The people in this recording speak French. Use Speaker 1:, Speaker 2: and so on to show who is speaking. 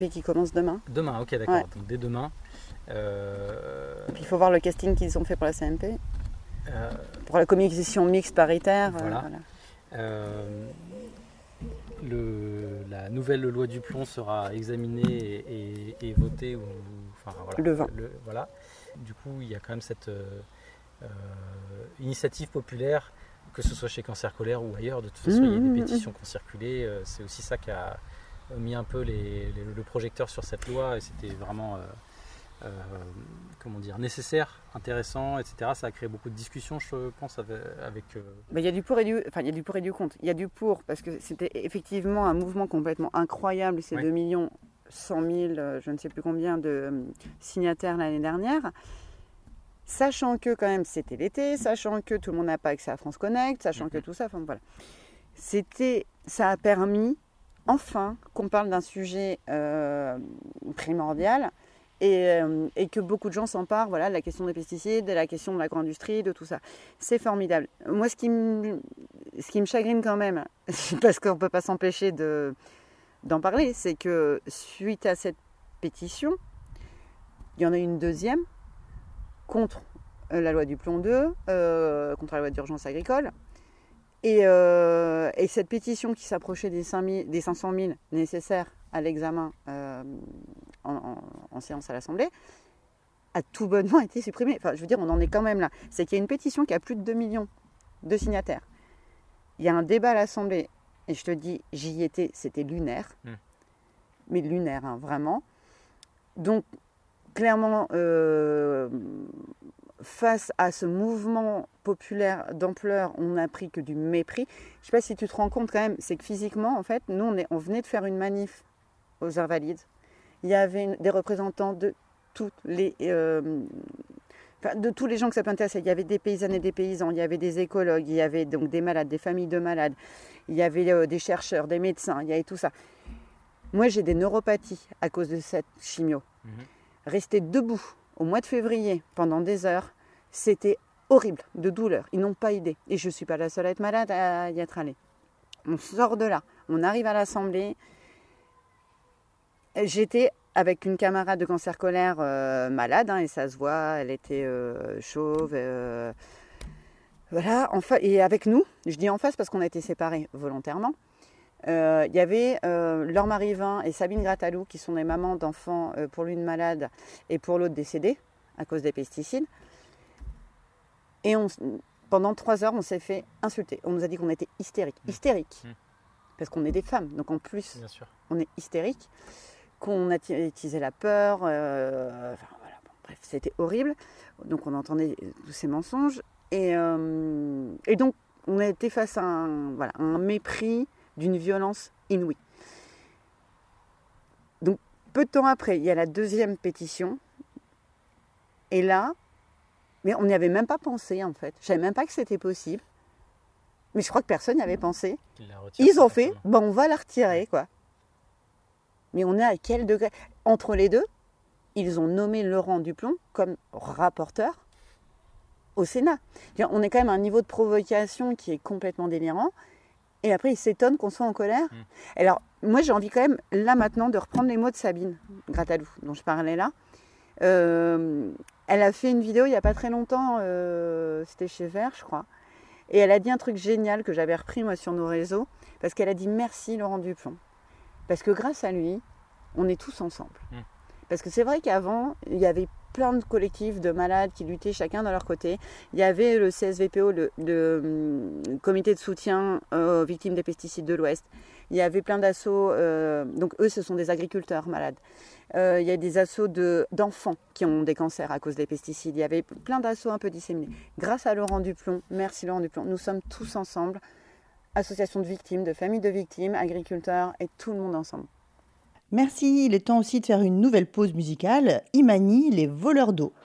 Speaker 1: Et qui commence demain.
Speaker 2: Demain, ok, d'accord.
Speaker 1: Ouais.
Speaker 2: Donc dès demain.
Speaker 1: Et puis il faut voir le casting qu'ils ont fait pour la CMP.
Speaker 2: Euh,
Speaker 1: Pour la commission mixte paritaire.
Speaker 2: Voilà.
Speaker 1: Voilà.
Speaker 2: La nouvelle loi du plomb sera examinée et votée. Enfin, voilà,
Speaker 1: Le 20.
Speaker 2: Voilà. Du coup, il y a quand même cette initiative populaire, que ce soit chez Cancer Colère ou ailleurs. De toute façon, il y a des pétitions qui ont circulé. C'est aussi ça qui a mis un peu le projecteur sur cette loi. Et c'était vraiment comment dire, nécessaire, intéressant, etc. Ça a créé beaucoup de discussions, je pense, avec
Speaker 1: Il y a du pour et du, enfin, il y a du pour et du contre. Il y a du pour parce que c'était effectivement un mouvement complètement incroyable. Ces 2 100 000, je ne sais plus combien de signataires l'année dernière. Sachant que quand même c'était l'été, sachant que tout le monde n'a pas accès à France Connect, sachant que tout ça, enfin voilà. Ça a permis enfin qu'on parle d'un sujet primordial. Et que beaucoup de gens s'emparent, voilà, de la question des pesticides, de la question de l'agro-industrie, de tout ça. C'est formidable. Moi, ce qui me chagrine quand même, parce qu'on ne peut pas s'empêcher d'en parler, c'est que suite à cette pétition, il y en a une deuxième contre la loi du plomb 2, contre la loi d'urgence agricole. Et cette pétition qui s'approchait des 500 000 nécessaires à l'examen en séance à l'Assemblée, a tout bonnement été supprimée. Enfin, je veux dire, on en est quand même là. C'est qu'il y a une pétition qui a plus de 2 millions de signataires. Il y a un débat à l'Assemblée, et je te dis, j'y étais, c'était lunaire. Mais lunaire, hein, vraiment. Donc, clairement, face à ce mouvement populaire d'ampleur, on n'a pris que du mépris. Je ne sais pas si tu te rends compte quand même, c'est que physiquement, en fait, nous, on venait de faire une manif aux Invalides. Il y avait des représentants de toutes les, de tous les gens que ça peut intéresser. Il y avait des paysannes et des paysans, il y avait des écologues, il y avait donc des malades, des familles de malades, il y avait des chercheurs, des médecins, il y avait tout ça. Moi, j'ai des neuropathies à cause de cette chimio. Rester debout au mois de février pendant des heures, c'était horrible, de douleur. Ils n'ont pas idée. Et je ne suis pas la seule à être malade, à y être allée. On sort de là, on arrive à l'Assemblée. J'étais avec une camarade de Cancer Colère malade, hein, et ça se voit, elle était chauve. Voilà, et avec nous, je dis en face parce qu'on a été séparés volontairement, il y avait Laure Marivin et Sabine Gratalou qui sont des mamans d'enfants, pour l'une malade et pour l'autre décédée à cause des pesticides. Et pendant 3 heures, on s'est fait insulter. On nous a dit qu'on était hystériques. Parce qu'on est des femmes, donc en plus, on est hystériques. Qu'on a utilisé la peur, enfin, voilà, bon, bref, c'était horrible. Donc on entendait tous ces mensonges. Et donc on a été face à un mépris d'une violence inouïe. Donc peu de temps après, il y a la deuxième pétition. Et là, mais on n'y avait même pas pensé en fait. Je ne savais même pas que c'était possible. Mais je crois que personne n'y avait pensé. Ils ont fait, on va la retirer, quoi. Mais on est à quel degré? Entre les deux, ils ont nommé Laurent Duplomb comme rapporteur au Sénat. On est quand même à un niveau de provocation qui est complètement délirant. Et après, ils s'étonnent qu'on soit en colère. Alors, moi, j'ai envie quand même, là maintenant, de reprendre les mots de Sabine Gratalou, dont je parlais là. Elle a fait une vidéo il n'y a pas très longtemps, c'était chez Vert, je crois. Et elle a dit un truc génial que j'avais repris, moi, sur nos réseaux. Parce qu'elle a dit merci Laurent Duplomb. Parce que grâce à lui, on est tous ensemble. Parce que c'est vrai qu'avant, il y avait plein de collectifs de malades qui luttaient chacun de leur côté. Il y avait le CSVPO, le comité de soutien aux victimes des pesticides de l'Ouest. Il y avait plein d'assauts, donc eux, ce sont des agriculteurs malades. Il y a des assauts d'enfants qui ont des cancers à cause des pesticides. Il y avait plein d'assauts un peu disséminés. Grâce à Laurent Duplomb, merci Laurent Duplomb, nous sommes tous ensemble. Association de victimes, de familles de victimes, agriculteurs et tout le monde ensemble.
Speaker 3: Merci, il est temps aussi de faire une nouvelle pause musicale. Imani, les voleurs d'eau.